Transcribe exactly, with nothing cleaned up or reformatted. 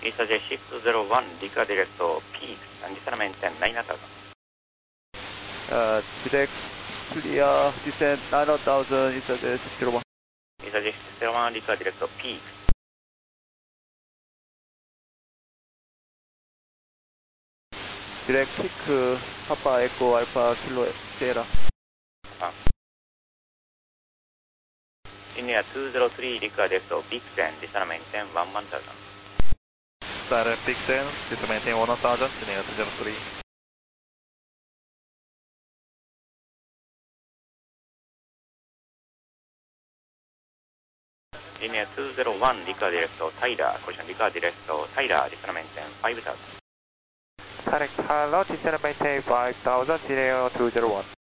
East J six zero one, Lika direct peaks, and descend maintain nine thousand. Uh, direct clear, descend nine thousand, East J six zero one. East J six zero one, Lika direct peaks. Direct peak, Papa Echo Alpha Kilo Sierra. Uh. India two zero three, Lika direct Bixen, descend maintain one thousand. Silent Bixen, descend maintain one thousand, India two zero three. India two zero one, Lika direct Tyler, collision Lika direct Tyler, descend maintain five thousand. Direct Tyler, descend maintain five thousand, India two zero one.